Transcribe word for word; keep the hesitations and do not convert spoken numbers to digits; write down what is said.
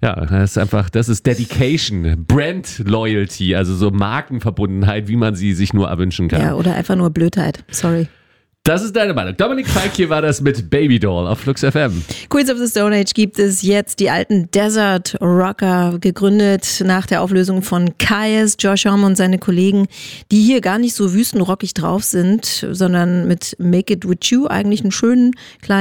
Ja, das ist einfach, das ist Dedication, Brand Loyalty, also so Markenverbundenheit, wie man sie sich nur erwünschen kann. Ja, oder einfach nur Blödheit. Sorry. Das ist deine Meinung. Dominik Fike hier war das mit Baby Doll auf Flux F M. Queens of the Stone Age gibt es jetzt, die alten Desert Rocker, gegründet nach der Auflösung von Kyuss, Josh Homme und seine Kollegen, die hier gar nicht so wüstenrockig drauf sind, sondern mit Make It With You eigentlich einen schönen kleinen